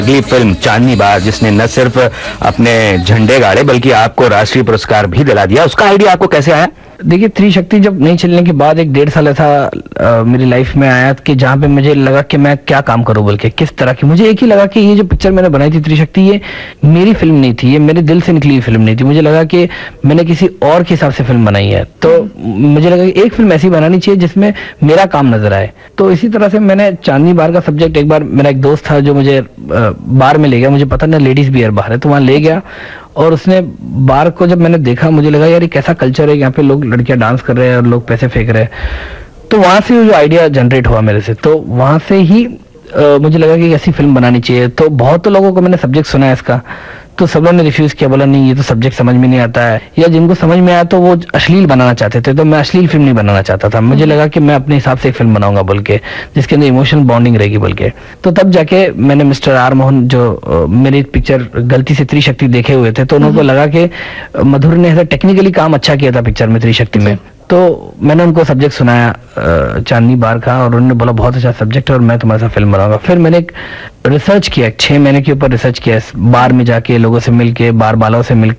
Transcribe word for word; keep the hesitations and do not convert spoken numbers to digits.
अगली फिल्म चांदनी बार, जिसने न सिर्फ अपने झंडे गाड़े बल्कि आपको राष्ट्रीय पुरस्कार भी दिला दिया, उसका आइडिया आपको कैसे आया? देखिए, त्रिशक्ति जब नहीं चलने के बाद एक डेढ़ साल ऐसा आ, मेरी लाइफ में आया कि जहाँ पे मुझे लगा कि मैं क्या काम करूँ, बोल के किस तरह की। मुझे एक ही लगा कि ये जो पिक्चर मैंने बनाई थी त्रिशक्ति, ये मेरी फिल्म नहीं थी, ये मेरे दिल से निकली हुई फिल्म नहीं थी। मुझे लगा कि मैंने किसी और के हिसाब से फिल्म बनाई है, तो मुझे लगा कि एक फिल्म ऐसी बनानी चाहिए जिसमें मेरा काम नजर आए। तो इसी तरह से मैंने चांदनी बार का सब्जेक्ट, एक बार मेरा एक दोस्त था जो मुझे बार में ले गया, मुझे पता नहीं लेडीज बियर बार है, तो वहाँ ले गया और उसने बार को जब मैंने देखा, मुझे लगा यार ये कैसा कल्चर है, यहाँ पे लोग लड़कियां डांस कर रहे हैं और लोग पैसे फेंक रहे हैं। तो वहां से जो आइडिया जनरेट हुआ मेरे से, तो वहां से ही आ, मुझे लगा कि ऐसी फिल्म बनानी चाहिए। तो बहुत लोगों को मैंने सब्जेक्ट सुना है इसका, तो सब लोगों ने रिफ्यूज किया, बोला नहीं ये तो सब्जेक्ट समझ में नहीं आता है, या जिनको समझ में आया तो वो अश्लील बनाना चाहते थे। तो मैं अश्लील फिल्म नहीं बनाना चाहता था, मुझे लगा कि मैं अपने हिसाब से एक फिल्म बनाऊंगा बोल के, जिसके अंदर इमोशनल बॉन्डिंग रहेगी बोल के। तो तब जाके मैंने मिस्टर आर मोहन, जो मेरी पिक्चर गलती से त्रिशक्ति देखे हुए थे, तो उनको लगा कि मधुर ने ऐसा टेक्निकली काम अच्छा किया था पिक्चर में त्रिशक्ति में। तो मैंने उनको सब्जेक्ट सुनाया चांदनी बार का, और उन्होंने बोला बहुत अच्छा सब्जेक्ट है और मैं तुम्हारे साथ फिल्म बनाऊंगा। फिर मैंने एक रिसर्च किया, छह महीने के ऊपर रिसर्च किया, बार में जाके लोगों से मिलके, बार वालों से मिलकर